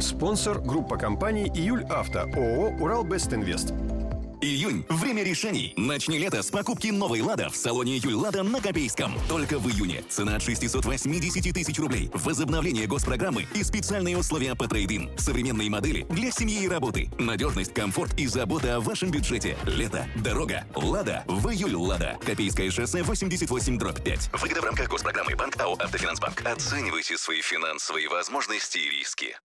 Спонсор — группа компаний «Июль Авто», ООО «Уралбестинвест». Июнь – время решений. Начни лето с покупки новой «Лада» в салоне «Июль Лада» на Копейском. Только в июне. Цена от 680 тысяч рублей. Возобновление госпрограммы и специальные условия по трейд-ин. Современные модели для семьи и работы. Надежность, комфорт и забота о вашем бюджете. Лето. Дорога. «Лада» в «Июль Лада». Копейское шоссе 88/5. Выгода в рамках госпрограммы «Банк АО Автофинансбанк». Оценивайте свои финансовые возможности и риски.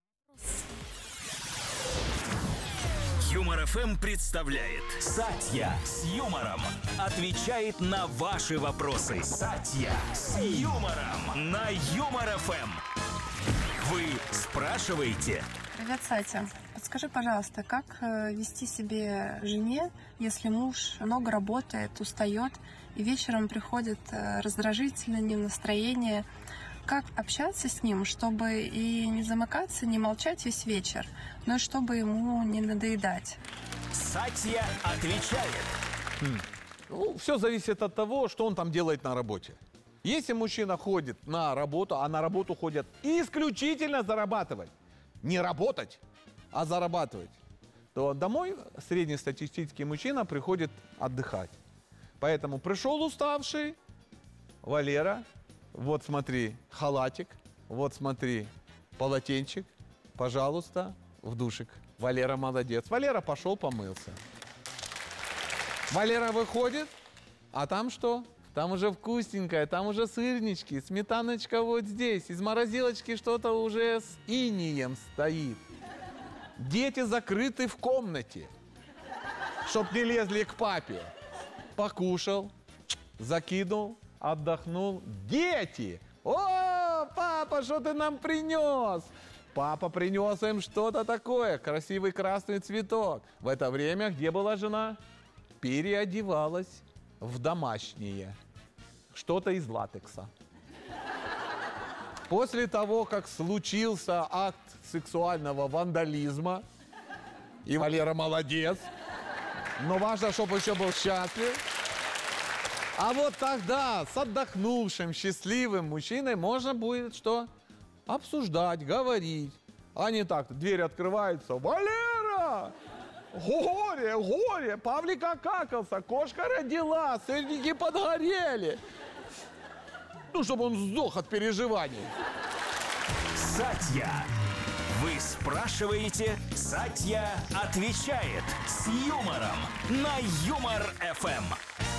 Юмор ФМ представляет Сатья с юмором. Отвечает на ваши вопросы. Сатья с юмором на Юмор ФМ. Вы спрашиваете? Привет, Сатя. Подскажи, пожалуйста, как вести себе жене, если муж много работает, устает, и вечером приходит раздражительно, не в настроении? Как общаться с ним, чтобы и не замыкаться, не молчать весь вечер, но и чтобы ему не надоедать? Сатья отвечает. Все зависит от того, что он там делает на работе. Если мужчина ходит на работу, а на работу ходят исключительно зарабатывать, не работать, а зарабатывать, то домой среднестатистический мужчина приходит отдыхать. Поэтому пришел уставший, Валера, вот смотри, халатик, вот смотри, полотенчик, пожалуйста, в душик. Валера молодец. Валера пошел помылся. Валера выходит, а там что? Там уже вкусненькое, там уже сырнички, сметаночка вот здесь. Из морозилочки что-то уже с инеем стоит. Дети закрыты в комнате, чтоб не лезли к папе. Покушал, закинул, отдохнул. Дети! О, папа, что ты нам принес? Папа принес им что-то такое, красивый красный цветок. В это время где была жена? Переодевалась в домашнее. Что-то из латекса. После того, как случился акт сексуального вандализма, и Валера молодец, но важно, чтобы еще был счастлив. А вот тогда с отдохнувшим, счастливым мужчиной можно будет что? Обсуждать, говорить. А не так, дверь открывается. Валера! Горе, горе! Павлик окакался, кошка родила, сырники подгорели. Ну, чтобы он сдох от переживаний. Сатья. Вы спрашиваете, Сатья отвечает с юмором на Юмор ФМ.